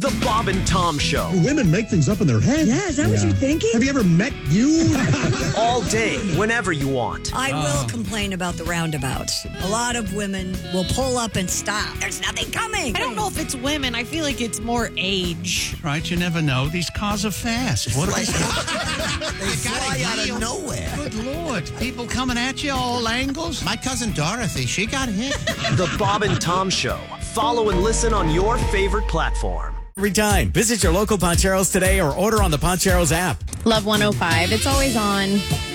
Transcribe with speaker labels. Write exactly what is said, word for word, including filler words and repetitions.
Speaker 1: The Bob and Tom Show.
Speaker 2: Women make things up in their head.
Speaker 3: Yeah, is that what you're thinking?
Speaker 2: Have you ever met you?
Speaker 1: All day, whenever you want.
Speaker 3: I will complain about the roundabouts. A lot of women will pull up and stop. There's nothing coming.
Speaker 4: I don't know if it's women. I feel like it's more age.
Speaker 5: Right, you never know. These cars are fast. What
Speaker 6: They
Speaker 5: You
Speaker 6: fly
Speaker 5: gotta
Speaker 6: out
Speaker 5: heal.
Speaker 6: of nowhere.
Speaker 5: Good Lord. People coming at you all angles.
Speaker 6: My cousin Dorothy, she got hit.
Speaker 1: The Bob and Tom Show. Follow and listen on your favorite platform.
Speaker 7: Every time. Visit your local Poncheros today or order on the Poncheros app.
Speaker 8: Love one oh five. It's always on.